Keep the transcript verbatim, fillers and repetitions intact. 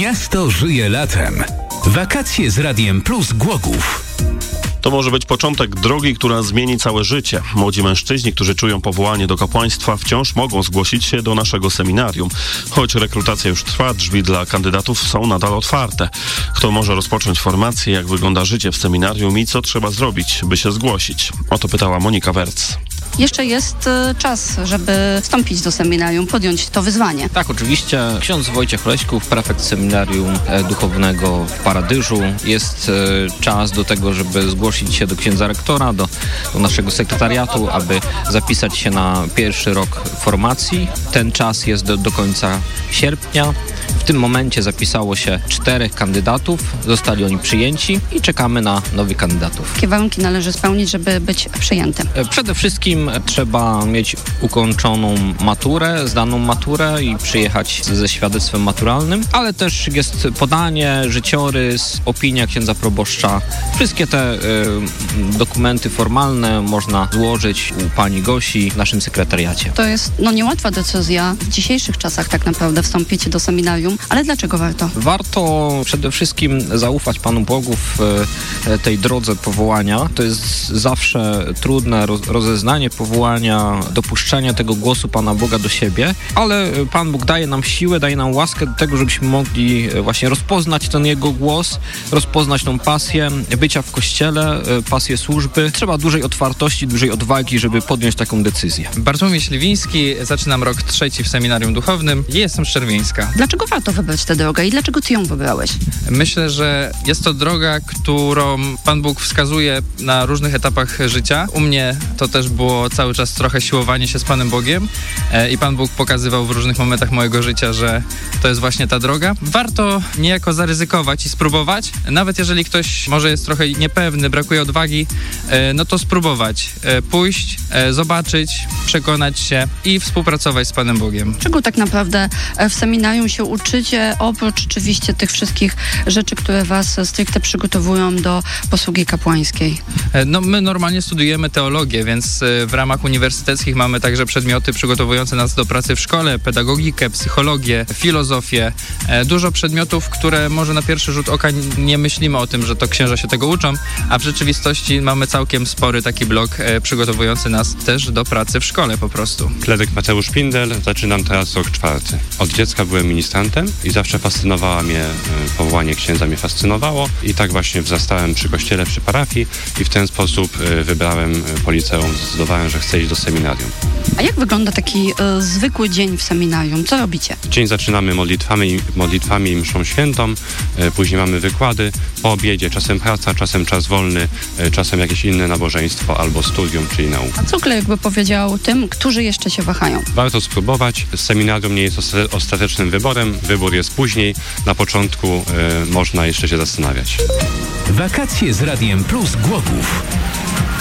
Miasto żyje latem. Wakacje z Radiem Plus Głogów. To może być początek drogi, która zmieni całe życie. Młodzi mężczyźni, którzy czują powołanie do kapłaństwa, wciąż mogą zgłosić się do naszego seminarium. Choć rekrutacja już trwa, drzwi dla kandydatów są nadal otwarte. Kto może rozpocząć formację, jak wygląda życie w seminarium i co trzeba zrobić, by się zgłosić? O to pytała Monika Werc. Jeszcze jest czas, żeby wstąpić do seminarium, podjąć to wyzwanie. Tak, oczywiście. Ksiądz Wojciech Leśków, prefekt seminarium duchownego w Paradyżu. Jest czas do tego, żeby zgłosić się do księdza rektora, do, do naszego sekretariatu, aby zapisać się na pierwszy rok formacji. Ten czas jest do, do końca sierpnia. W tym momencie zapisało się czterech kandydatów, zostali oni przyjęci i czekamy na nowych kandydatów. Jakie warunki należy spełnić, żeby być przyjętym? Przede wszystkim trzeba mieć ukończoną maturę, zdaną maturę i przyjechać ze świadectwem maturalnym, ale też jest podanie, życiorys, opinia księdza proboszcza. Wszystkie te y, dokumenty formalne można złożyć u pani Gosi w naszym sekretariacie. To jest no niełatwa decyzja w dzisiejszych czasach tak naprawdę wstąpić do seminarium, ale dlaczego warto? Warto przede wszystkim zaufać Panu Bogu w y, tej drodze powołania. To jest zawsze trudne roz, rozeznanie powołania, dopuszczenie tego głosu Pana Boga do siebie, ale Pan Bóg daje nam siłę, daje nam łaskę do tego, żebyśmy mogli właśnie rozpoznać ten Jego głos, rozpoznać tą pasję bycia w Kościele, pasję służby. Trzeba dużej otwartości, dużej odwagi, żeby podjąć taką decyzję. Bartłomiej Śliwiński, zaczynam rok trzeci w seminarium duchownym i jestem z Czerwieńska. Dlaczego warto wybrać tę drogę i dlaczego Ty ją wybrałeś? Myślę, że jest to droga, którą Pan Bóg wskazuje na różnych etapach życia. U mnie to też było cały czas trochę siłowanie się z Panem Bogiem e, i Pan Bóg pokazywał w różnych momentach mojego życia, że to jest właśnie ta droga. Warto niejako zaryzykować i spróbować, nawet jeżeli ktoś może jest trochę niepewny, brakuje odwagi, e, no to spróbować, e, pójść, e, zobaczyć, przekonać się i współpracować z Panem Bogiem. Czego tak naprawdę w seminarium się uczycie, oprócz oczywiście tych wszystkich rzeczy, które was stricte przygotowują do posługi kapłańskiej? E, no my normalnie studiujemy teologię, więc w ramach uniwersyteckich mamy także przedmioty przygotowujące nas do pracy w szkole, pedagogikę, psychologię, filozofię. Dużo przedmiotów, które może na pierwszy rzut oka nie myślimy o tym, że to księża się tego uczą, a w rzeczywistości mamy całkiem spory taki blok przygotowujący nas też do pracy w szkole po prostu. Kleryk Mateusz Pindel, zaczynam teraz rok czwarty. Od dziecka byłem ministrantem i zawsze fascynowała mnie, powołanie księdza mnie fascynowało i tak właśnie wzrastałem przy kościele, przy parafii i w ten sposób wybrałem policeum. Zdecydowałem, że chcę iść do seminarium. A jak wygląda taki y, zwykły dzień w seminarium? Co robicie? Dzień zaczynamy modlitwami, modlitwami i mszą świętą, y, później mamy wykłady, po obiedzie czasem praca, czasem czas wolny, y, czasem jakieś inne nabożeństwo albo studium, czyli nauka. A co kleryk by powiedział tym, którzy jeszcze się wahają? Warto spróbować. Seminarium nie jest osta- ostatecznym wyborem, wybór jest później. Na początku y, można jeszcze się zastanawiać. Wakacje z Radiem Plus Głogów.